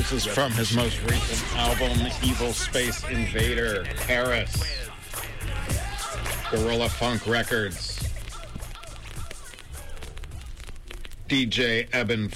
This is from his most recent album, Evil Space Invader, Paris. Gorilla Funk Records. DJ Eben